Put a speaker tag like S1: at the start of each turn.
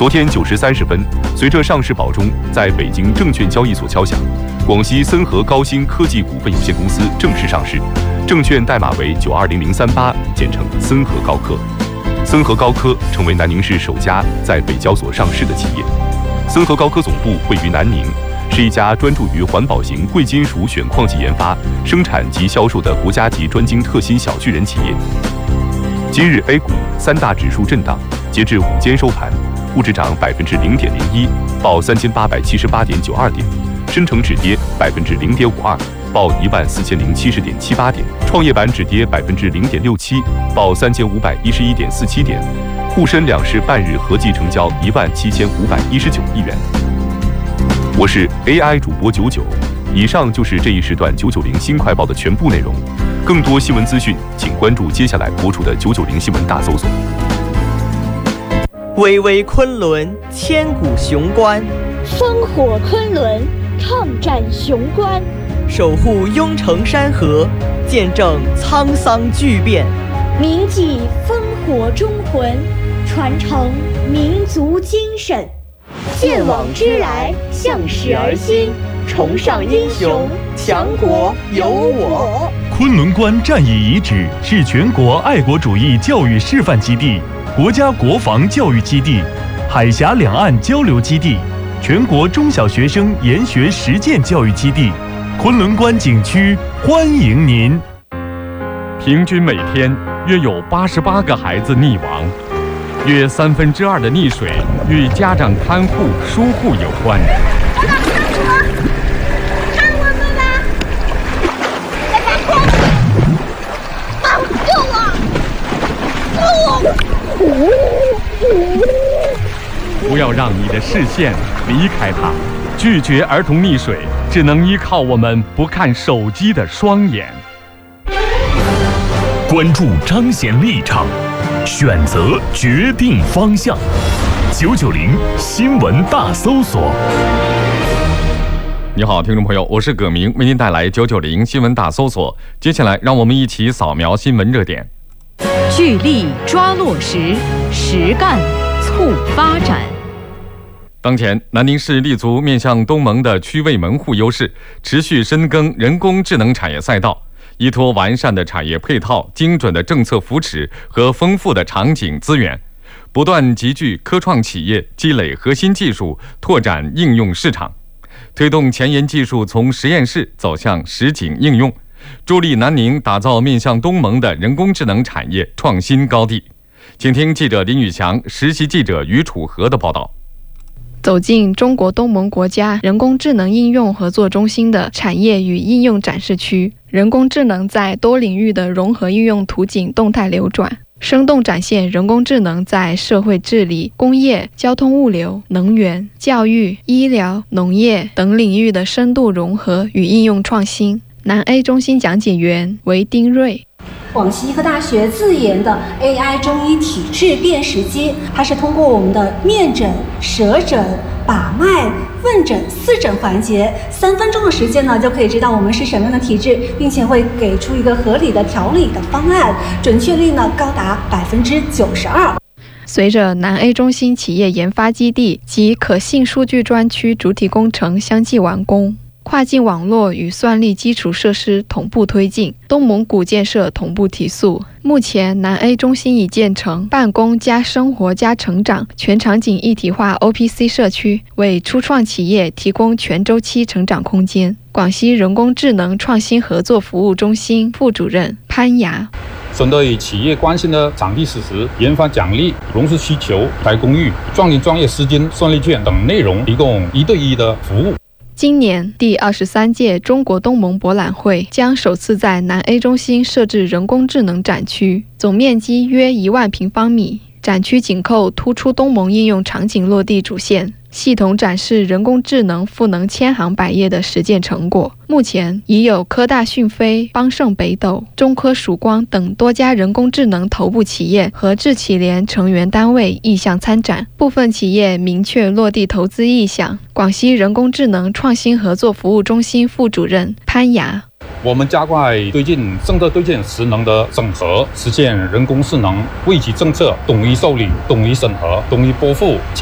S1: 昨天9时30分，随着上市宝钟在北京证券交易所敲响，广西森和高新科技股份有限公司正式上市，证券代码为920038，简称森和高科。森和高科成为南宁市首家在北交所上市的企业。森和高科总部位于南宁，是一家专注于环保型贵金属选矿机研发、生产及销售的国家级专精特新小巨人企业。今日 A 股三大指数震荡，截至午间收盘，沪指涨0.01%，报3878.92点；深成指跌0.52%，报14070.78点；创业板指跌0.67%，报3511.47点。沪深两市半日合计成交17519亿元。我是 AI 主播99，以上就是这一时段990新快报的全部内容。更多新闻资讯，请关注接下来播出的990新闻大搜索。
S2: 巍巍昆仑，千古雄关；
S3: 烽火昆仑，抗战雄关；
S2: 守护雍城山河，见证沧桑巨变；
S3: 铭记烽火忠魂，传承民族精神。见往知来，向史而新，崇尚英雄，强国有我。
S4: 昆仑关战役遗址是全国爱国主义教育示范基地、国家国防教育基地、海峡两岸交流基地、全国中小学生研学实践教育基地。昆仑关景区欢迎您。
S5: 平均每天约有88个孩子溺亡，约2/3的溺水与家长看护疏忽有关。不要让你的视线离开它，拒绝儿童溺水，只能依靠我们不看手机的双眼。
S4: 关注彰显立场，选择决定方向。990新闻大搜索。
S5: 你好，听众朋友，我是葛明，为您带来990新闻大搜索。接下来，让我们一起扫描新闻热点。
S6: 聚力抓落实，实干促发展。
S5: 当前，南宁市立足面向东盟的区位门户优势，持续深耕人工智能产业赛道，依托完善的产业配套、精准的政策扶持和丰富的场景资源，不断集聚科创企业，积累核心技术，拓展应用市场，推动前沿技术从实验室走向实景应用，助力南宁打造面向东盟的人工智能产业创新高地。请听记者林宇翔、实习记者于楚河的报道。
S7: 走进中国东盟国家人工智能应用合作中心的产业与应用展示区，人工智能在多领域的融合应用图景动态流转，生动展现人工智能在社会治理、工业、交通物流、能源、教育、医疗、农业等领域的深度融合与应用创新。南 A 中心讲解员为丁瑞。
S8: 广西医科大学自研的 AI 中医体质辨识机，它是通过我们的面诊、舌诊、把脉、问诊4诊环节，3分钟的时间呢，就可以知道我们是什么样的体质，并且会给出一个合理的调理的方案，准确率呢高达92%。
S7: 随着南 A 中心企业研发基地及可信数据专区主体工程相继完工，跨境网络与算力基础设施同步推进，东盟股建设同步提速。目前，南 A 中心已建成办公加生活加成长全场景一体化 OPC 社区，为初创企业提供全周期成长空间。广西人工智能创新合作服务中心副主任潘雅。
S9: 针对企业关心的场地实施、研发奖励、融资需求、台公寓、创新专业资金、算力券等内容，提供1对1的服务。
S7: 今年第23届中国东盟博览会将首次在南 A 中心设置人工智能展区，总面积约1万平方米。展区紧扣突出东盟应用场景落地主线，系统展示人工智能赋能千行百业的实践成果。目前已有科大讯飞、邦盛北斗、中科曙光等多家人工智能头部企业和智企联成员单位意向参展，部分企业明确落地投资意向。广西人工智能创新合作服务中心副主任潘雅。
S9: 我们加快推进政策对接职能的整合，实现人工智能惠及政策统一受理、统一审核、统一拨付。